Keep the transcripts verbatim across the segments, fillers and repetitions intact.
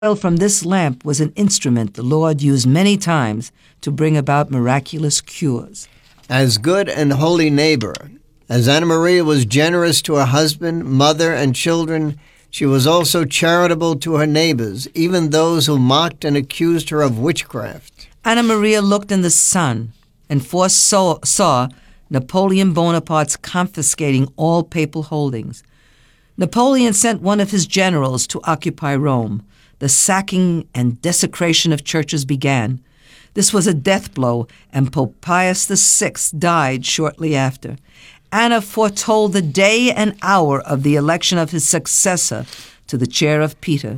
oil from this lamp was an instrument the Lord used many times to bring about miraculous cures. As good and holy neighbor, as Anna Maria was generous to her husband, mother, and children, she was also charitable to her neighbors, even those who mocked and accused her of witchcraft. Anna Maria looked in the sun and foresaw saw Napoleon Bonaparte's confiscating all papal holdings. Napoleon sent one of his generals to occupy Rome. The sacking and desecration of churches began. This was a death blow, and Pope Pius the Sixth died shortly after. Anna foretold the day and hour of the election of his successor to the chair of Peter.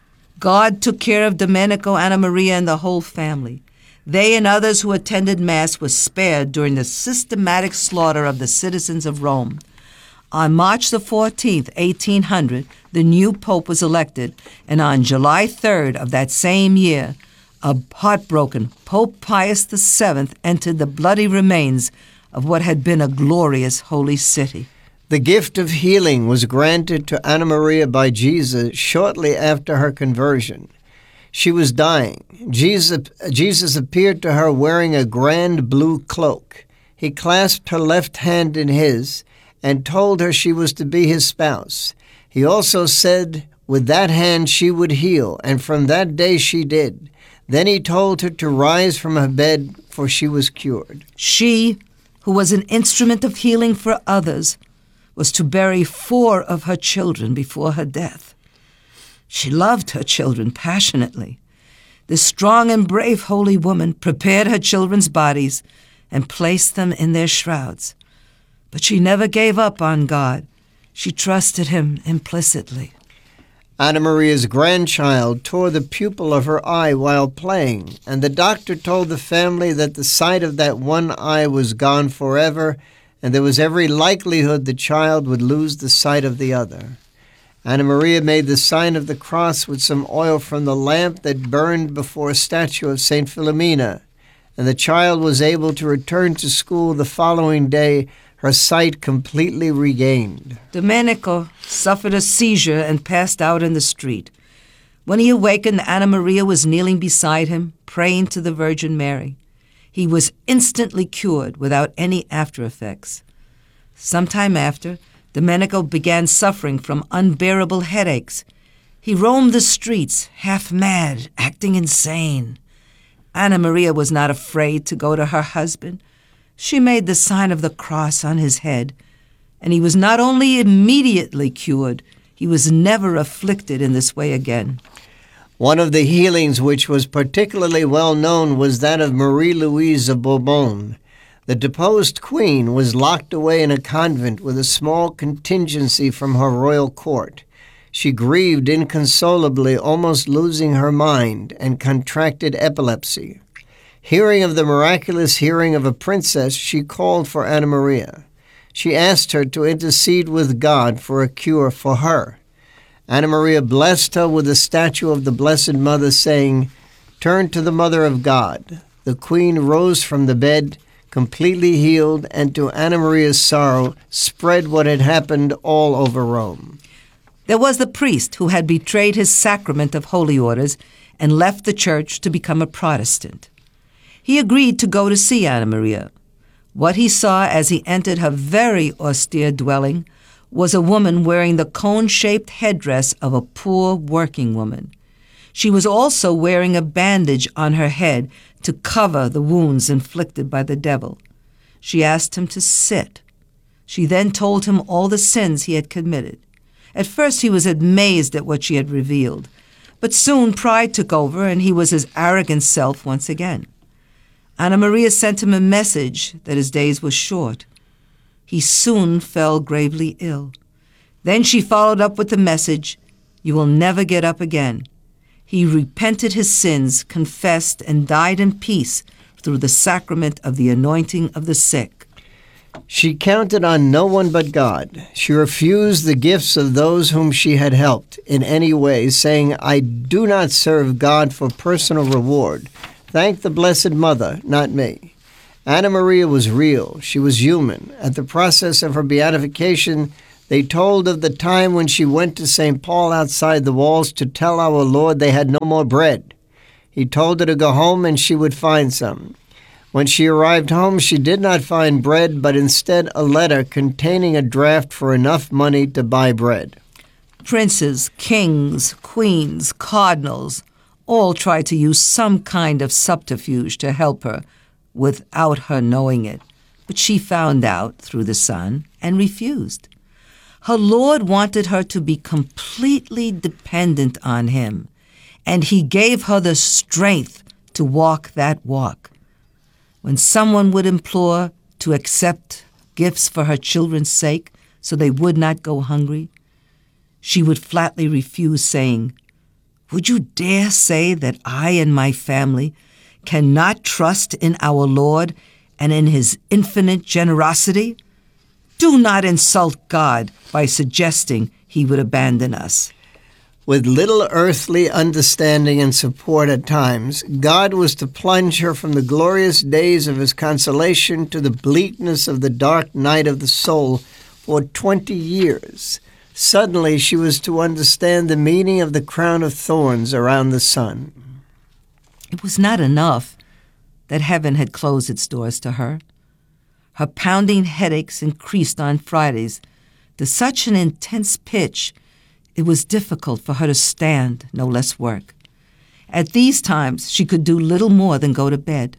God took care of Domenico, Anna Maria, and the whole family. They and others who attended Mass were spared during the systematic slaughter of the citizens of Rome. On March the fourteenth, eighteen hundred, the new pope was elected, and on July third of that same year, a heartbroken Pope Pius the Seventh entered the bloody remains of what had been a glorious holy city. The gift of healing was granted to Anna Maria by Jesus shortly after her conversion. She was dying. Jesus, Jesus appeared to her wearing a grand blue cloak. He clasped her left hand in his and told her she was to be his spouse. He also said with that hand she would heal, and from that day she did. Then he told her to rise from her bed, for she was cured. She, who was an instrument of healing for others, was to bury four of her children before her death. She loved her children passionately. This strong and brave holy woman prepared her children's bodies and placed them in their shrouds. But she never gave up on God. She trusted him implicitly. Anna Maria's grandchild tore the pupil of her eye while playing, and the doctor told the family that the sight of that one eye was gone forever, and there was every likelihood the child would lose the sight of the other. Anna Maria made the sign of the cross with some oil from the lamp that burned before a statue of Saint Philomena, and the child was able to return to school the following day, her sight completely regained. Domenico suffered a seizure and passed out in the street. When he awakened, Anna Maria was kneeling beside him, praying to the Virgin Mary. He was instantly cured without any after effects. Sometime after, Domenico began suffering from unbearable headaches. He roamed the streets, half mad, acting insane. Anna Maria was not afraid to go to her husband. She made the sign of the cross on his head, and he was not only immediately cured, he was never afflicted in this way again. One of the healings which was particularly well known was that of Marie-Louise of Bourbon. The deposed queen was locked away in a convent with a small contingency from her royal court. She grieved inconsolably, almost losing her mind, and contracted epilepsy. Hearing of the miraculous hearing of a princess, she called for Anna Maria. She asked her to intercede with God for a cure for her. Anna Maria blessed her with a statue of the Blessed Mother, saying, "Turn to the Mother of God." The queen rose from the bed, completely healed, and to Anna Maria's sorrow, spread what had happened all over Rome. There was the priest who had betrayed his sacrament of holy orders and left the church to become a Protestant. He agreed to go to see Anna Maria. What he saw as he entered her very austere dwelling was a woman wearing the cone-shaped headdress of a poor working woman. She was also wearing a bandage on her head to cover the wounds inflicted by the devil. She asked him to sit. She then told him all the sins he had committed. At first he was amazed at what she had revealed, but soon pride took over and he was his arrogant self once again. Anna Maria sent him a message that his days were short. He soon fell gravely ill. Then she followed up with the message, "You will never get up again." He repented his sins, confessed, and died in peace through the sacrament of the anointing of the sick. She counted on no one but God. She refused the gifts of those whom she had helped in any way, saying, "I do not serve God for personal reward. Thank the Blessed Mother, not me." Anna Maria was real. She was human. At the process of her beatification, They told of the time when she went to Saint Paul outside the walls to tell our Lord they had no more bread. He told her to go home and she would find some. When she arrived home, she did not find bread, but instead a letter containing a draft for enough money to buy bread. Princes, kings, queens, cardinals all tried to use some kind of subterfuge to help her without her knowing it. But she found out through the Son and refused. Her Lord wanted her to be completely dependent on him, and he gave her the strength to walk that walk. When someone would implore to accept gifts for her children's sake so they would not go hungry, she would flatly refuse, saying, "Would you dare say that I and my family cannot trust in our Lord and in his infinite generosity? Do not insult God by suggesting he would abandon us." With little earthly understanding and support at times, God was to plunge her from the glorious days of his consolation to the bleakness of the dark night of the soul for twenty years. Suddenly she was to understand the meaning of the crown of thorns around the sun. It was not enough that heaven had closed its doors to her. Her pounding headaches increased on Fridays to such an intense pitch it was difficult for her to stand, no less work. At these times, she could do little more than go to bed.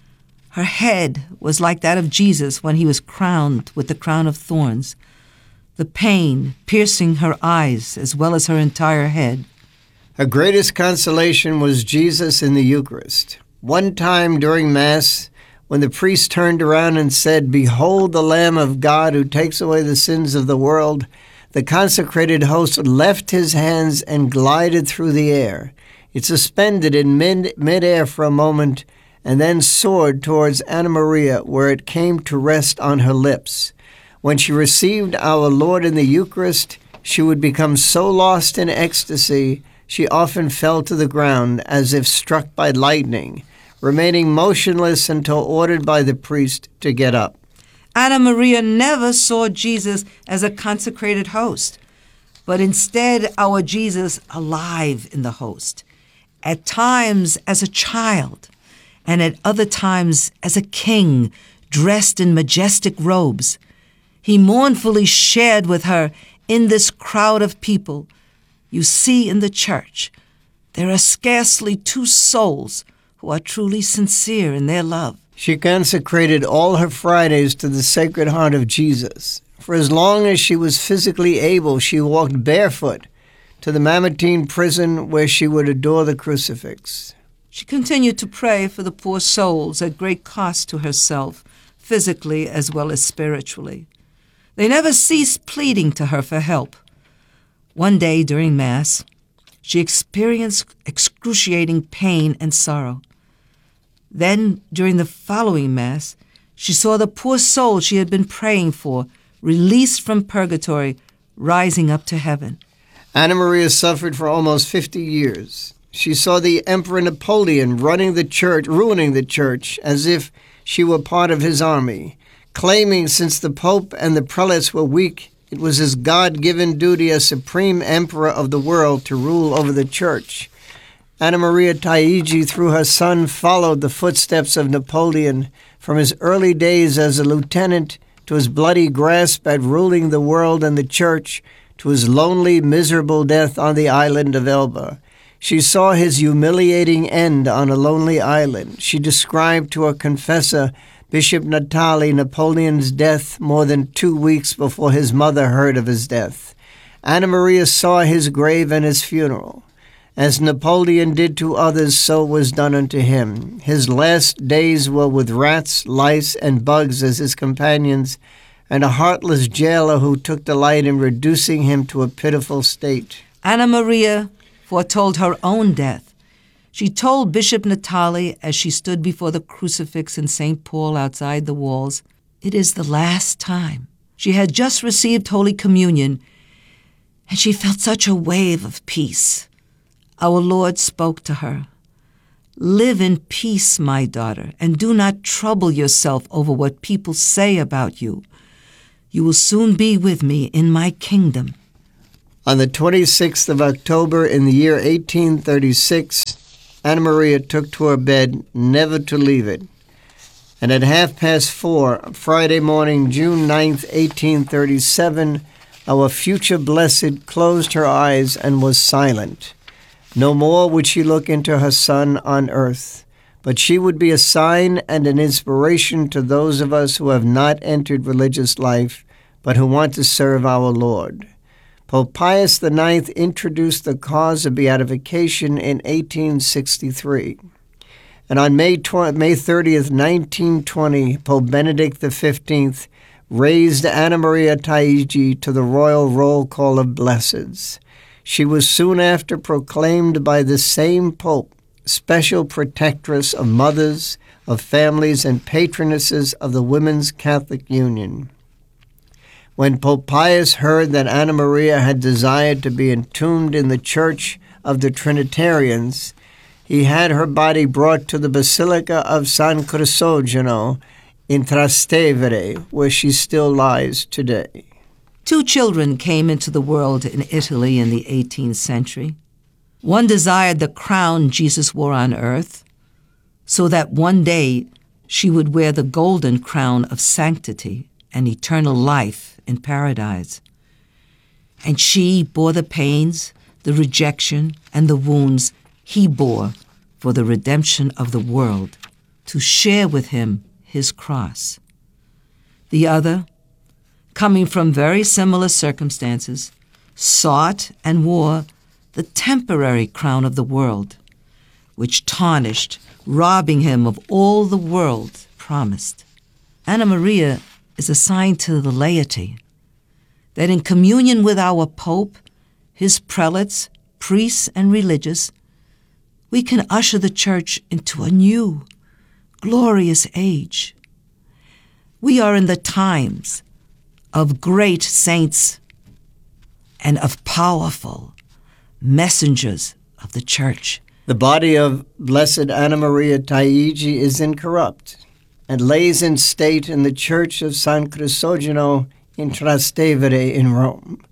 Her head was like that of Jesus when he was crowned with the crown of thorns, the pain piercing her eyes as well as her entire head. Her greatest consolation was Jesus in the Eucharist. One time during Mass, when the priest turned around and said, "Behold the Lamb of God who takes away the sins of the world," the consecrated host left his hands and glided through the air. It suspended in mid midair for a moment and then soared towards Anna Maria, where it came to rest on her lips. When she received our Lord in the Eucharist, she would become so lost in ecstasy she often fell to the ground as if struck by lightning, remaining motionless until ordered by the priest to get up. Anna Maria never saw Jesus as a consecrated host, but instead our Jesus alive in the host, at times as a child, and at other times as a king dressed in majestic robes. He mournfully shared with her in this crowd of people. You see, in the church, there are scarcely two souls who are truly sincere in their love. She consecrated all her Fridays to the Sacred Heart of Jesus. For as long as she was physically able, she walked barefoot to the Mamertine prison where she would adore the crucifix. She continued to pray for the poor souls at great cost to herself, physically as well as spiritually. They never ceased pleading to her for help. One day during Mass, she experienced excruciating pain and sorrow. Then, during the following Mass, she saw the poor soul she had been praying for, released from purgatory, rising up to heaven. Anna Maria suffered for almost fifty years. She saw the Emperor Napoleon running the church, ruining the church, as if she were part of his army, claiming since the Pope and the prelates were weak, it was his God-given duty as supreme emperor of the world to rule over the church. Anna Maria Taigi, through her son, followed the footsteps of Napoleon from his early days as a lieutenant to his bloody grasp at ruling the world and the church, to his lonely, miserable death on the island of Elba. She saw his humiliating end on a lonely island. She described to her confessor, Bishop Natali, Napoleon's death more than two weeks before his mother heard of his death. Anna Maria saw his grave and his funeral. As Napoleon did to others, so was done unto him. His last days were with rats, lice, and bugs as his companions, and a heartless jailer who took delight in reducing him to a pitiful state. Anna Maria foretold her own death. She told Bishop Natali as she stood before the crucifix in Saint Paul outside the walls, "It is the last time." She had just received Holy Communion, and she felt such a wave of peace. Our Lord spoke to her, "Live in peace, my daughter, and do not trouble yourself over what people say about you. You will soon be with me in my kingdom. On the twenty-sixth of October in the year eighteen thirty-six, Anna Maria took to her bed, never to leave it. And at half past four, Friday morning, June ninth, eighteen thirty-seven, our future blessed closed her eyes and was silent. No more would she look into her Son on earth, but she would be a sign and an inspiration to those of us who have not entered religious life, but who want to serve our Lord. Pope Pius the Ninth introduced the cause of beatification in eighteen sixty-three. And on May thirtieth, nineteen twenty, Pope Benedict the Fifteenth raised Anna Maria Taigi to the royal roll call of blesseds. She was soon after proclaimed by the same Pope special protectress of mothers, of families, and patronesses of the Women's Catholic Union. When Pope Pius heard that Anna Maria had desired to be entombed in the Church of the Trinitarians, he had her body brought to the Basilica of San Crisogeno in Trastevere, where she still lies today. Two children came into the world in Italy in the eighteenth century. One desired the crown Jesus wore on earth, so that one day she would wear the golden crown of sanctity and eternal life in paradise. And she bore the pains, the rejection, and the wounds he bore for the redemption of the world, to share with him his cross. The other, coming from very similar circumstances, sought and wore the temporary crown of the world, which tarnished, robbing him of all the world promised. Anna Maria is a sign to the laity that in communion with our Pope, his prelates, priests, and religious, we can usher the Church into a new, glorious age. We are in the times of great saints and of powerful messengers of the Church. The body of Blessed Anna Maria Taigi is incorrupt and lays in state in the Church of San Crisogeno in Trastevere in Rome.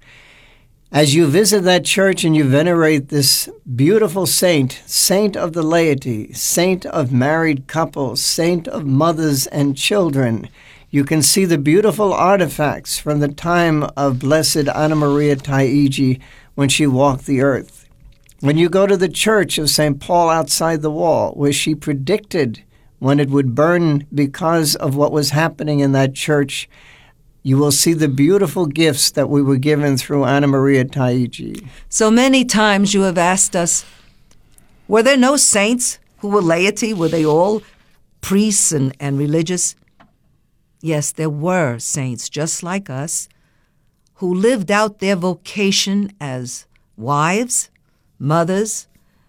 As you visit that church and you venerate this beautiful saint, saint of the laity, saint of married couples, saint of mothers and children, you can see the beautiful artifacts from the time of Blessed Anna Maria Taigi when she walked the earth. When you go to the church of Saint Paul outside the wall, where she predicted when it would burn because of what was happening in that church, you will see the beautiful gifts that we were given through Anna Maria Taigi. So many times you have asked us, were there no saints who were laity? Were they all priests and, and religious? Yes, there were saints just like us who lived out their vocation as wives, mothers,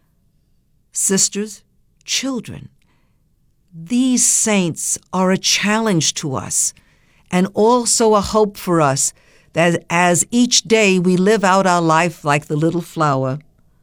sisters, children. These saints are a challenge to us and also a hope for us that as each day we live out our life like the little flower,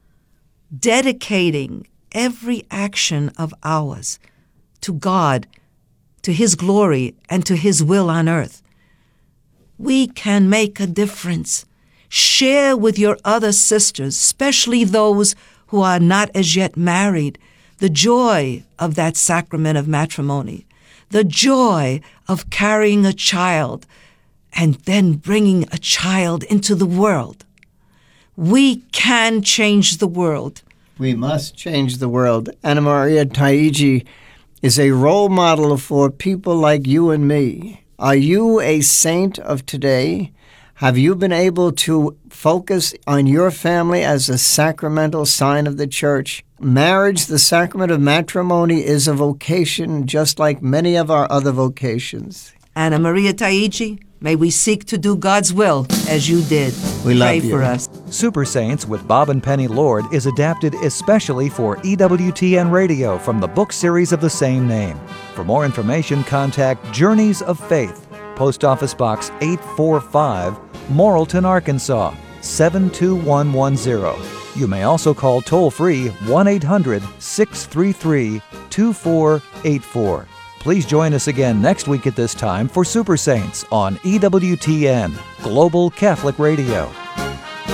dedicating every action of ours to God, to His glory, and to His will on earth, we can make a difference. Share with your other sisters, especially those who are not as yet married, the joy of that sacrament of matrimony, the joy of carrying a child and then bringing a child into the world. We can change the world. We must change the world. Anna Maria Taigi is a role model for people like you and me. Are you a saint of today? Have you been able to focus on your family as a sacramental sign of the Church? Marriage, the sacrament of matrimony, is a vocation just like many of our other vocations. Anna Maria Taigi, may we seek to do God's will as you did. We love Pray you. for us. Super Saints with Bob and Penny Lord is adapted especially for E W T N Radio from the book series of the same name. For more information, contact Journeys of Faith, Post Office Box eight forty-five, Morrilton, Arkansas, seven two one one zero. You may also call toll-free one eight hundred, six three three, two four eight four. Please join us again next week at this time for Super Saints on E W T N, Global Catholic Radio.